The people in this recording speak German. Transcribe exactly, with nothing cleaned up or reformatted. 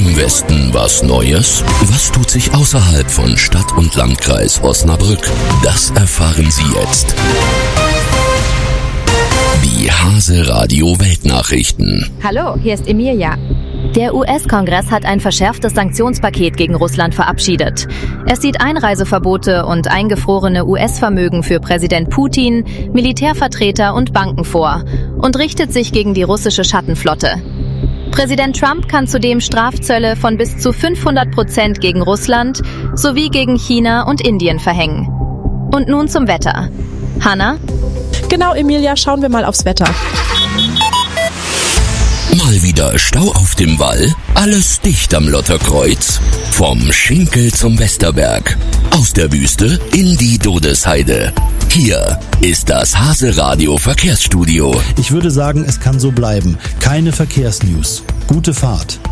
im Westen was Neues? Was tut sich außerhalb von Stadt und Landkreis Osnabrück? Das erfahren Sie jetzt. Die Hase Radio Weltnachrichten. Hallo, hier ist Emilia. Der U S-Kongress hat ein verschärftes Sanktionspaket gegen Russland verabschiedet. Es sieht Einreiseverbote und eingefrorene U S-Vermögen für Präsident Putin, Militärvertreter und Banken vor und richtet sich gegen die russische Schattenflotte. Präsident Trump kann zudem Strafzölle von bis zu fünfhundert Prozent gegen Russland sowie gegen China und Indien verhängen. Und nun zum Wetter. Hanna? Genau, Emilia, schauen wir mal aufs Wetter. Mal wieder Stau auf dem Wall, alles dicht am Lotterkreuz. Vom Schinkel zum Westerberg, aus der Wüste in die Dodesheide. Hier ist das Hase Radio Verkehrsstudio. Ich würde sagen, es kann so bleiben. Keine Verkehrsnews. Gute Fahrt.